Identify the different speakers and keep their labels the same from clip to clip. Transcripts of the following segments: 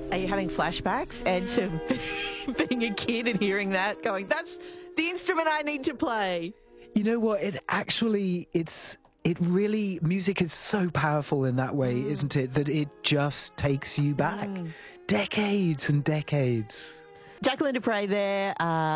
Speaker 1: Are you having flashbacks and to being a kid and hearing that, going, that's the instrument I need to play?
Speaker 2: You know what? Music is so powerful in that way, isn't it? That it just takes you back decades and decades.
Speaker 1: Jacqueline du Pré there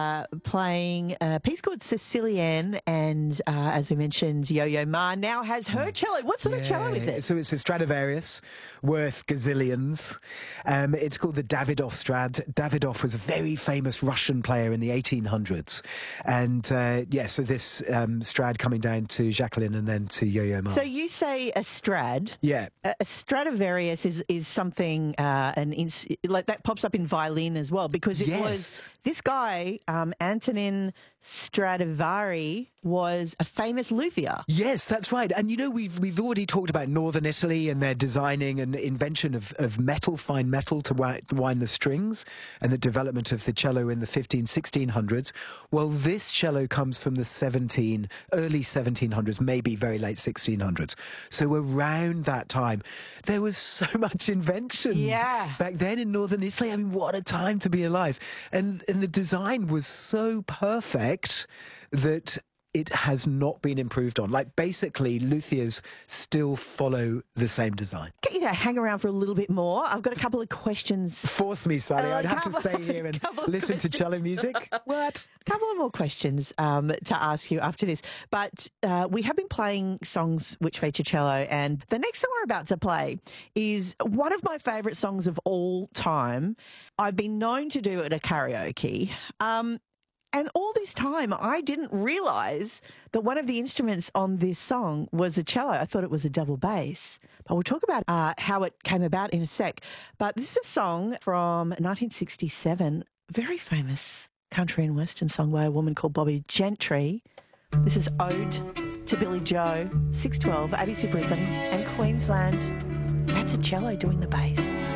Speaker 1: playing a piece called Sicilienne, and as we mentioned, Yo-Yo Ma now has her cello. What sort of cello is it?
Speaker 2: So it's a Stradivarius worth gazillions. It's called the Davidoff Strad. Davidoff was a very famous Russian player in the 1800s. And so this Strad coming down to Jacqueline and then to Yo-Yo Ma.
Speaker 1: So you say a Strad.
Speaker 2: Yeah.
Speaker 1: A Stradivarius is something like that pops up in violin as well, because it was this guy, Antonin Stradivari, was a famous luthier.
Speaker 2: Yes, that's right. And you know, we've already talked about northern Italy and their designing and invention of metal, fine metal to wind the strings, and the development of the cello in the 1600s. Well, this cello comes from the early 1700s, maybe very late 1600s. So around that time, there was so much invention back then in northern Italy. I mean, what a time to be alive. And the design was so perfect that it has not been improved on. Like, basically, luthiers still follow the same design.
Speaker 1: Get you to hang around for a little bit more. I've got a couple of questions.
Speaker 2: Force me, Sally. I'd have to stay here and listen to cello music. What?
Speaker 1: A couple of more questions to ask you after this. But we have been playing songs which feature cello, and the next song we're about to play is one of my favourite songs of all time. I've been known to do it at a karaoke. And all this time, I didn't realise that one of the instruments on this song was a cello. I thought it was a double bass. But we'll talk about how it came about in a sec. But this is a song from 1967, very famous country and western song by a woman called Bobbie Gentry. This is Ode to Billy Joe, 612, ABC Brisbane and Queensland. That's a cello doing the bass.